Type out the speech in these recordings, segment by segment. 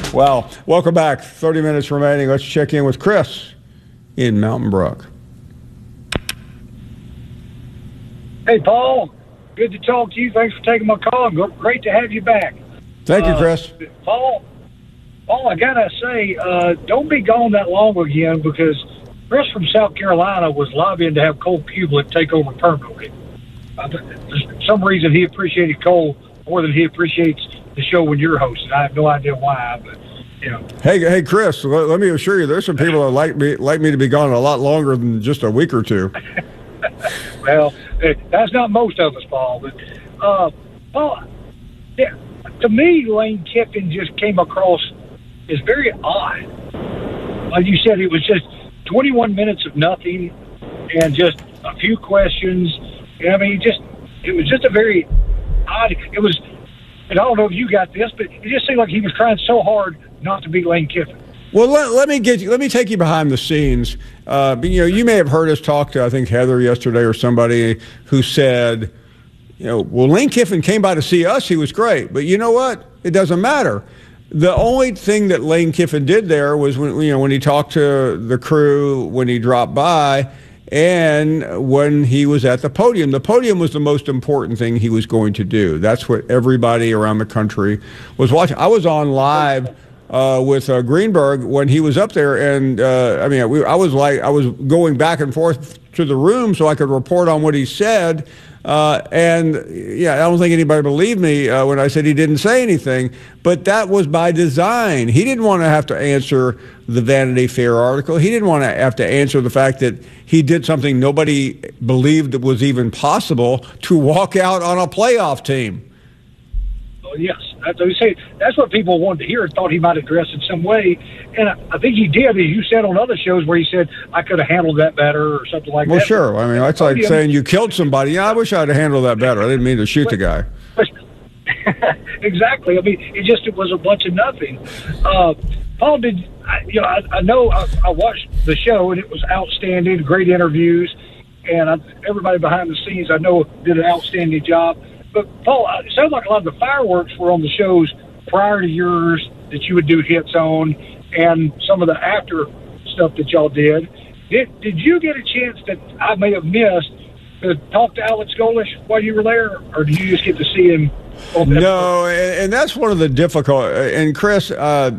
Well, welcome back. 30 minutes remaining. Let's check in with Chris in Mountain Brook. Hey, Paul. Good to talk to you. Thanks for taking my call. Great to have you back. Thank you, Chris. Paul, I got to say, don't be gone that long again, because Chris from South Carolina was lobbying to have Cole Cubelic take over permanently. For some reason, he appreciated Cole more than he appreciates the show when you're hosting. I have no idea why, but you know. Hey, Chris. Let me assure you, there's some people that like me to be gone a lot longer than just a week or two. Well, that's not most of us, Paul. But Paul, yeah, to me, Lane Kiffin just came across as very odd. Like you said, it was just 21 minutes of nothing and just a few questions. I mean, it was just a very odd. It was. And I don't know if you got this, but it just seemed like he was trying so hard not to be Lane Kiffin. Well, let me take you behind the scenes. You may have heard us talk to, I think, Heather yesterday or somebody who said, well, Lane Kiffin came by to see us. He was great. But you know what? It doesn't matter. The only thing that Lane Kiffin did there was when he talked to the crew, when he dropped by, and when he was at the podium. The podium was the most important thing he was going to do. That's what everybody around the country was watching. I was on live with Greenberg when he was up there, and I was going back and forth to the room so I could report on what he said. I don't think anybody believed me when I said he didn't say anything, but that was by design. He didn't want to have to answer the Vanity Fair article. He didn't want to have to answer the fact that he did something nobody believed was even possible, to walk out on a playoff team. Oh, yes. That's what people wanted to hear and thought he might address in some way. And I think he did, as you said on other shows, where he said, I could have handled that better or something like that. Well, sure. I mean, that's like saying you killed somebody. Yeah, I wish I'd have handled that better. I didn't mean to shoot the guy. Exactly. I mean, it was a bunch of nothing. Paul, I know I watched the show, and it was outstanding, great interviews, and everybody behind the scenes I know did an outstanding job. But, Paul, it sounds like a lot of the fireworks were on the shows prior to yours that you would do hits on, and some of the after stuff that y'all did. Did you get a chance that I may have missed to talk to Alex Golesh while you were there, or did you just get to see him? No, and that's one of the difficult. And, Chris,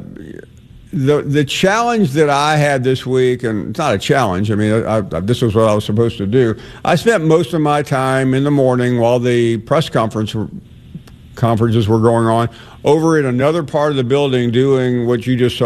the challenge that I had this week, and it's not a challenge. I mean, this was what I was supposed to do. I spent most of my time in the morning while the press conferences were going on over in another part of the building doing what you just saw.